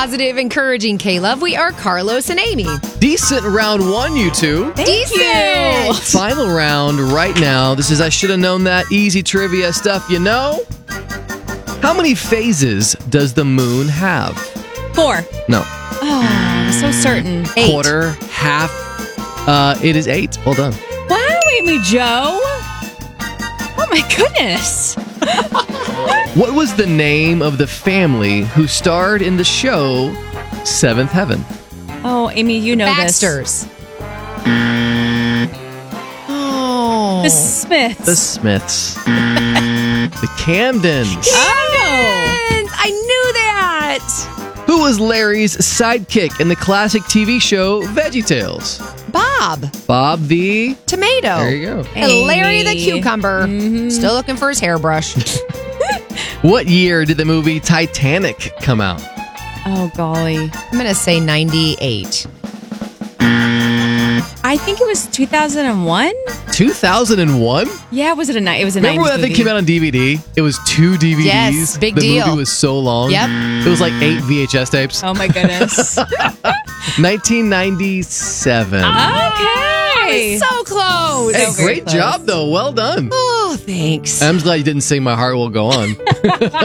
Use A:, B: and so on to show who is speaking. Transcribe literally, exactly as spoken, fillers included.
A: positive, encouraging K-Love. We are Carlos and Amy.
B: Decent round one, you two.
A: Thank Decent. You.
B: Final round right now. This is I Should Have Known That. Easy trivia stuff, you know. How many phases does the moon have?
C: Four.
B: No.
C: Oh, I'm so certain.
A: Eight.
B: Quarter, half. Uh, it is eight. Well done.
C: Wow, Amy Jo. Oh my goodness.
B: What was the name of the family who starred in the show Seventh Heaven?
C: Oh, Amy, you know
A: Baxters.
C: this.
A: Oh.
C: The Smiths.
B: The Smiths. The Camdens.
C: Oh.
A: I knew that.
B: Who was Larry's sidekick in the classic T V show VeggieTales?
A: Bob.
B: Bob the...
A: Tomato.
B: There you go.
A: And Larry the
C: Amy.
A: cucumber.
C: Mhm.
A: Still looking for his hairbrush.
B: What year did the movie Titanic come out?
C: Oh, golly.
A: I'm going to say ninety-eight.
C: I think it was two thousand one.
B: two thousand one?
C: Yeah, was it a night? It was a
B: Remember when
C: nineties
B: that thing
C: movie.
B: came out on D V D? It was two D V Ds.
A: Yes, big
B: the
A: deal.
B: movie was so long.
A: Yep.
B: It was like eight V H S tapes.
C: Oh my goodness.
B: nineteen ninety-seven.
C: Okay.
A: So close.
B: Hey,
C: So very
B: great
C: close.
B: job, though. Well done.
A: Oh, thanks.
B: I'm glad you didn't sing My Heart Will Go On.